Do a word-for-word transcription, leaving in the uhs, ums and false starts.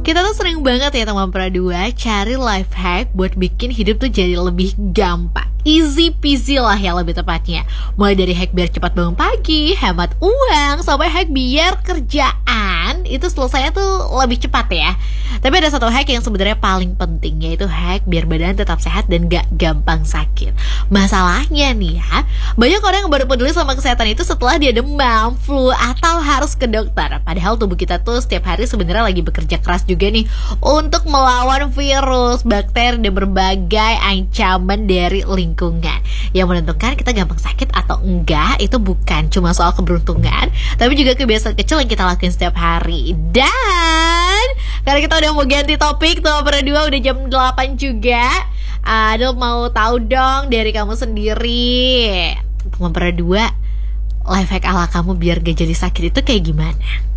Kita tuh sering banget ya teman perdua cari life hack buat bikin hidup tuh jadi lebih gampang. Easy peasy lah ya lebih tepatnya. Mulai dari hack biar cepat bangun pagi, hemat uang, sampai hack biar kerjaan itu selesainya tuh lebih cepat ya. Tapi ada satu hack yang sebenarnya paling penting, yaitu hack biar badan tetap sehat dan gak gampang sakit. Masalahnya nih ya, banyak orang yang baru peduli sama kesehatan itu setelah dia demam, flu, atau harus ke dokter. Padahal tubuh kita tuh setiap hari sebenarnya lagi bekerja keras juga nih untuk melawan virus, bakteri, dan berbagai ancaman dari lingkungan. Yang menentukan kita gampang sakit atau enggak itu bukan cuma soal keberuntungan, tapi juga kebiasaan kecil yang kita lakuin setiap hari. Dan karena kita udah mau ganti topik tuh berdua, udah jam delapan juga. Aduh, mau tahu dong dari kamu sendiri, teman berdua, life hack ala kamu biar gak jadi sakit itu kayak gimana?